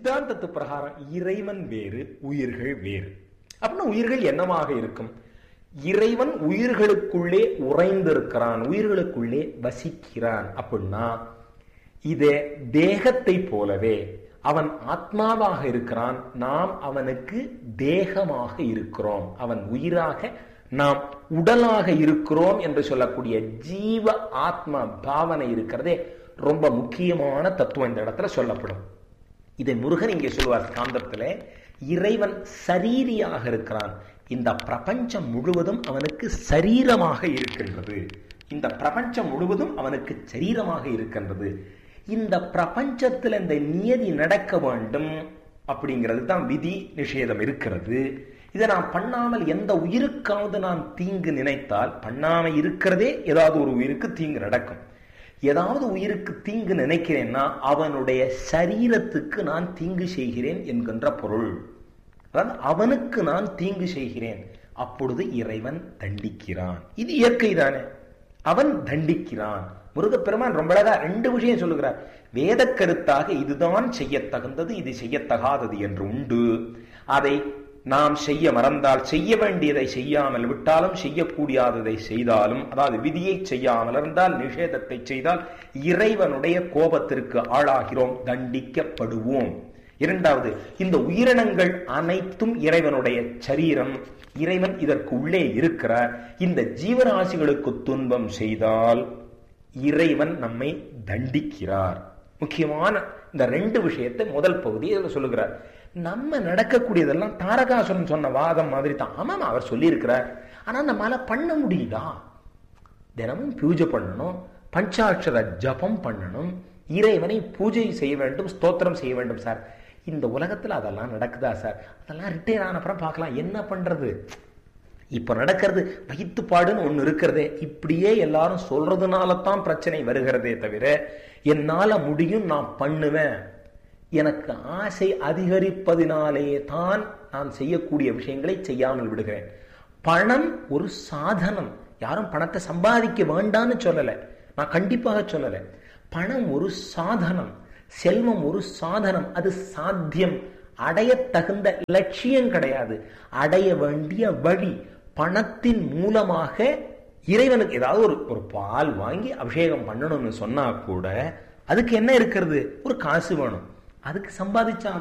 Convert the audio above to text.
சித்தாந்தத்து பிரகாரம் இறைவன் வேறு, உயிர்கள் வேறு. அப்படின்னா உயிர்கள் என்னவாக இருக்கும்? இறைவன் உயிர்களுக்குள்ளே உறைந்திருக்கிறான், உயிர்களுக்குள்ளே வசிக்கிறான். அப்படின்னா இதே தேகத்தை போலவே அவன் ஆத்மாவாக இருக்கிறான், நாம் அவனுக்கு தேகமாக இருக்கிறோம். அவன் உயிராக, நாம் உடலாக இருக்கிறோம் என்று சொல்லக்கூடிய ஜீவ ஆத்ம பாவனை இருக்கிறதே ரொம்ப முக்கியமான தத்துவம் இந்த இடத்துல சொல்லப்படும். இதை முருகன் இங்கே சொல்வார் காந்தத்துல, இறைவன் சரீரியாக இருக்கிறான். இந்த பிரபஞ்சம் முழுவதும் அவனுக்கு சரீரமாக இருக்கின்றது. இந்த பிரபஞ்சம் முழுவதும் அவனுக்கு சரீரமாக இருக்கின்றது. இந்த பிரபஞ்சத்தில் இந்த நியதி நடக்க வேண்டும் அப்படிங்கிறது தான் விதி நிஷேதம் இருக்கிறது. இதை நான் பண்ணாமல் எந்த உயிருக்காவது நான் தீங்கு நினைத்தால், பண்ணாமல் இருக்கிறதே ஏதாவது ஒரு உயிருக்கு தீங்கு நடக்கும். ஏதாவது உயிருக்கு தீங்கு நினைக்கிறேன்னா அவனுடைய சரீரத்துக்கு நான் தீங்கு செய்கிறேன் என்கின்ற பொருள். அதாவது அவனுக்கு நான் தீங்கு செய்கிறேன். அப்பொழுது இறைவன் தண்டிக்கிறான். இது இயற்கை தானே, அவன் தண்டிக்கிறான். முருகப்பெருமான் ரொம்ப அழகா ரெண்டு விஷயம் சொல்லுகிறார். வேத கருத்தாக இதுதான் செய்யத்தகுந்தது, இது செய்யத்தகாதது என்று உண்டு. அதை நாம் செய்ய மறந்தால், செய்ய வேண்டியதை செய்யாமல் விட்டாலும், செய்யக்கூடியாததை செய்தாலும், அதாவது விதியை செய்யாமல் இருந்தால், நிஷேதத்தை செய்தால் இறைவனுடைய கோபத்திற்கு ஆளாகிறோம், தண்டிக்கப்படுவோம். இரண்டாவது, இந்த உயிரினங்கள் அனைத்தும் இறைவனுடைய சரீரம், இறைவன் இதற்கு உள்ளே இருக்கிறார். இந்த ஜீவராசிகளுக்கு துன்பம் செய்தால் இறைவன் நம்மை தண்டிக்கிறார். முக்கியமான இந்த ரெண்டு விஷயத்தை முதல் பகுதியை சொல்லுகிறார். நம்ம நடக்கக்கூடியதெல்லாம் தாரகாசுரன் சொன்ன வாதம் மாதிரி தான். ஆமாம், அவர் சொல்லியிருக்கிறார். ஆனா நம்மளால பண்ண முடியுதா? தினமும் பூஜை பண்ணணும், பஞ்சாட்சர ஜபம் பண்ணணும், இறைவனை பூஜை செய்ய வேண்டும், ஸ்தோத்திரம் செய்ய வேண்டும். சார், இந்த உலகத்துல அதெல்லாம் நடக்குதா சார்? அதெல்லாம் ரிட்டையர் ஆன அப்புறம் பார்க்கலாம், என்ன பண்றது? இப்ப நடக்கிறது வயிற்றுப்பாடுன்னு ஒண்ணு இருக்கிறதே, இப்படியே எல்லாரும் சொல்றதுனால தான் பிரச்சனை வருகிறதே தவிர, என்னால முடியும், நான் பண்ணுவேன், எனக்கு ஆசை அதிகரிப்பதினாலே தான் நான் செய்யக்கூடிய விஷயங்களை செய்யாமல் விடுகிறேன். பணம் ஒரு சாதனம். யாரும் பணத்தை சம்பாதிக்க வேண்டான்னு சொல்லல, நான் கண்டிப்பாக சொல்லல. பணம் ஒரு சாதனம், செல்வம் ஒரு சாதனம். அது சாத்தியம், அடைய தகுந்த லட்சியம் கிடையாது, அடைய வேண்டிய வழி. பணத்தின் மூலமாக இறைவனுக்கு ஏதாவது ஒரு பால் வாங்கி அபிஷேகம் பண்ணணும்னு சொன்னா கூட அதுக்கு என்ன இருக்கிறது? ஒரு காசு வேணும். அதுக்கு சம்பாதிச்சா